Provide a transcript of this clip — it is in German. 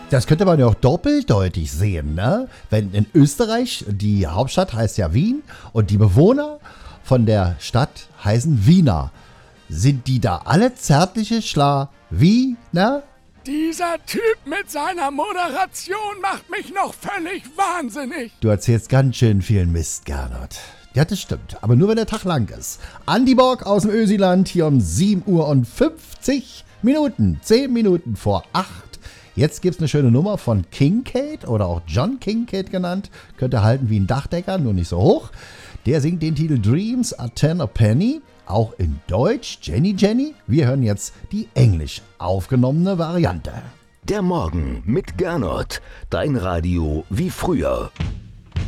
Das könnte man ja auch doppeldeutig sehen, ne? Wenn in Österreich, die Hauptstadt heißt ja Wien und die Bewohner von der Stadt heißen Wiener. Sind die da alle zärtliche Wiener? Dieser Typ mit seiner Moderation macht mich noch völlig wahnsinnig. Du erzählst ganz schön viel Mist, Gernot. Ja, das stimmt, aber nur wenn der Tag lang ist. Andi Borg aus dem Ösiland hier um 7:50 Minuten, 10 Minuten vor 8. Jetzt gibt's eine schöne Nummer von Kincaid oder auch John Kincaid genannt. Könnte halten wie ein Dachdecker, nur nicht so hoch. Der singt den Titel Dreams Are 10 a Penny, auch in Deutsch, Jenny Jenny. Wir hören jetzt die englisch aufgenommene Variante. Der Morgen mit Gernot, dein Radio wie früher.